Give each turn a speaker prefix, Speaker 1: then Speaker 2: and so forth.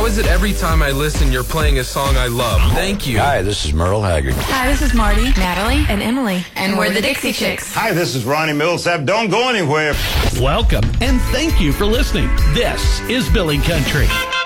Speaker 1: is it every time I listen you're playing a song I love? Thank you.
Speaker 2: Hi, this is Merle Haggard.
Speaker 3: Hi, this is Marty, Natalie, and Emily. And we're the Dixie Chicks.
Speaker 4: Hi, this is Ronnie Millsap. Don't go anywhere.
Speaker 5: Welcome, and thank you for listening. This is Billy Country.